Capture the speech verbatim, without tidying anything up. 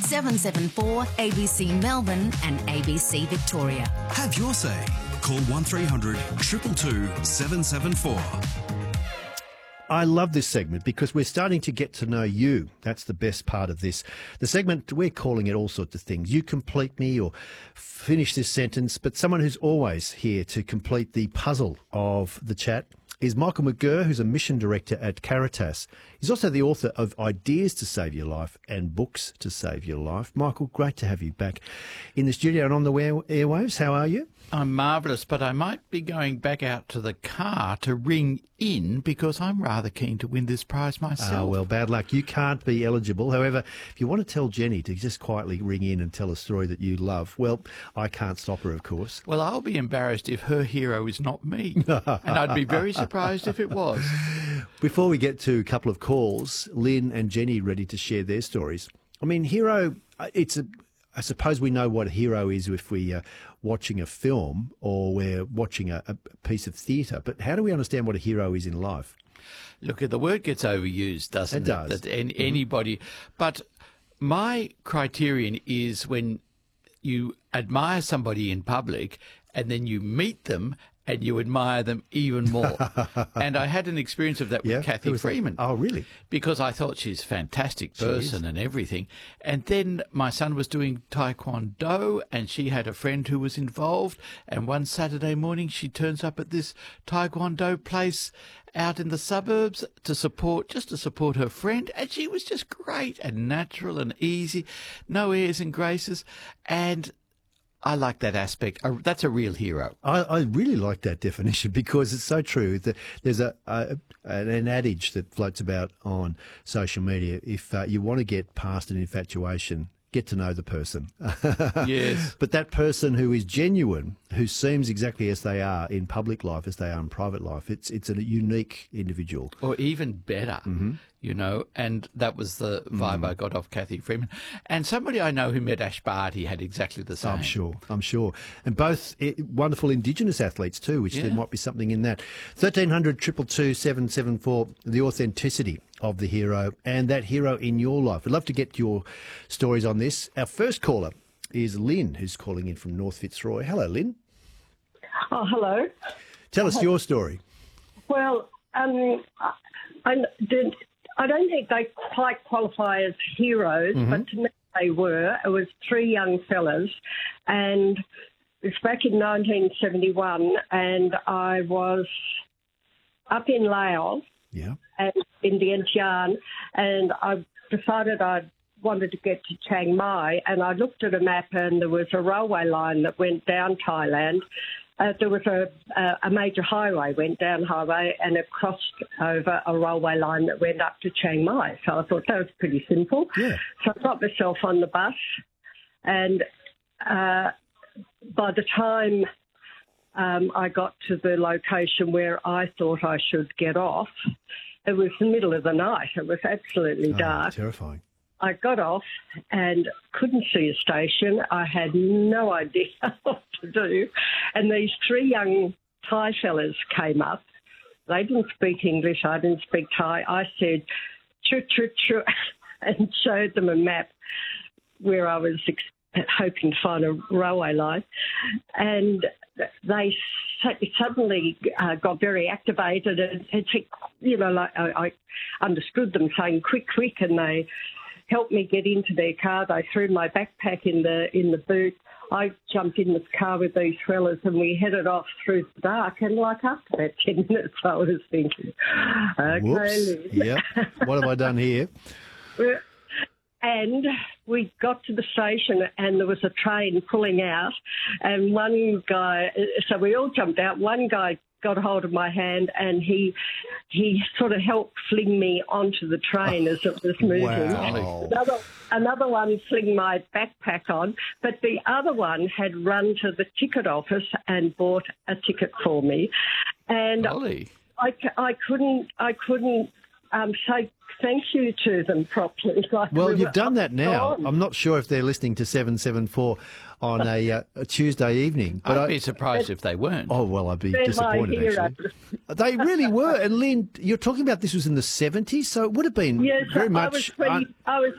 seven seven four A B C Melbourne and A B C Victoria. Have your say. Call one three hundred two two two seven seven four. I love this segment because we're starting to get to know you. That's the best part of this. The segment, we're calling it all sorts of things. You complete me or finish this sentence, but someone who's always here to complete the puzzle of the chat is Michael McGurr, who's a mission director at Caritas. He's also the author of Ideas to Save Your Life and Books to Save Your Life. Michael, great to have you back in the studio and on the air- airwaves. How are you? I'm marvellous, but I might be going back out to the car to ring in because I'm rather keen to win this prize myself. Ah, well, bad luck. You can't be eligible. However, if you want to tell Jenny to just quietly ring in and tell a story that you love, well, I can't stop her, of course. Well, I'll be embarrassed if her hero is not me, and I'd be very surprised if it was. Before we get to a couple of calls, Lynn and Jenny ready to share their stories. I mean, hero, it's a... I suppose we know what a hero is if we're uh, watching a film or we're watching a, a piece of theatre, but how do we understand what a hero is in life? Look, the word gets overused, doesn't it? It does. That any, anybody, but my criterion is when you admire somebody in public and then you meet them and you admire them even more. And I had an experience of that with Yeah? Kathy Freeman. Oh, really? Because I thought she's a fantastic She person is. and everything. And then my son was doing Taekwondo and she had a friend who was involved. And one Saturday morning she turns up at this Taekwondo place out in the suburbs to support, just to support her friend. And she was just great and natural and easy, no airs and graces. And I like that aspect. Uh, That's a real hero. I, I really like that definition because it's so true. That there's a, a an adage that floats about on social media. If uh, you want to get past an infatuation, get to know the person. Yes. But that person who is genuine, who seems exactly as they are in public life as they are in private life, it's it's a unique individual. Or even better, mm-hmm. you know, and that was the vibe mm. I got off Kathy Freeman. And somebody I know who met Ash Barty had exactly the same. I'm sure, I'm sure. And both eh, wonderful Indigenous athletes too, which Yeah. there might be something in that. thirteen hundred two two two seven seven four, the authenticity of the hero and that hero in your life. We'd love to get your stories on this. Our first caller is Lynn, who's calling in from North Fitzroy. Hello, Lynn. Oh, hello. Tell us your story. Well, um, I, did, I don't think they quite qualify as heroes, Mm-hmm. but to me they were. It was three young fellas, and it was back in nineteen seventy-one, and I was up in Laos Yeah. and in Vientiane, and I decided I wanted to get to Chiang Mai, and I looked at a map, and there was a railway line that went down Thailand. Uh, there was a, a, a major highway, went down highway, and it crossed over a railway line that went up to Chiang Mai. So I thought that was pretty simple. Yeah. So I got myself on the bus, and uh, by the time um, I got to the location where I thought I should get off, it was the middle of the night. It was absolutely Oh, dark. terrifying. I got off and couldn't see a station. I had no idea what to do. And these three young Thai fellas came up. They didn't speak English. I didn't speak Thai. I said, choo, choo, choo, and showed them a map where I was ex- hoping to find a railway line. And they suddenly uh, got very activated and, and you know, like I, I understood them saying, quick, quick, and they helped me get into their car. They threw my backpack in the in the boot. I jumped in the car with these fellas and we headed off through the dark. And like after about ten minutes, I was thinking, okay, Whoops. Liz. Yep. What have I done here? And we got to the station and there was a train pulling out and one guy, so we all jumped out. One guy got a hold of my hand and he he sort of helped fling me onto the train as it was moving. Wow. Another, another one fling my backpack on, but the other one had run to the ticket office and bought a ticket for me. And Golly. I, I couldn't, I couldn't um, say thank you to them properly. Like Well, we you've were done that now. gone. I'm not sure if they're listening to seven seven four on a, uh, a Tuesday evening. But I'd I, be surprised if they weren't. oh, well, I'd be They're my disappointed, heroes. actually. They really were. And Lynn, you're talking about this was in the seventies, so it would have been Yes, very I much... was twenty. un- I was